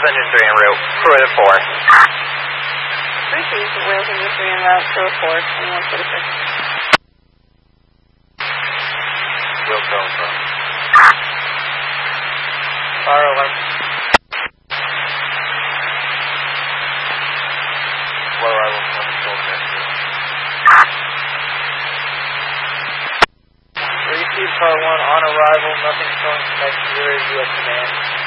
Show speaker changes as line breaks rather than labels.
Engine 3 en route, crew of 4.
3 Wales Engine 3 en route, crew of 4, 2146.
Will confirm.
Fire alarm.
Low arrival from control center.
Receive Car 1 on arrival, nothing showing connect 0 U.S. command.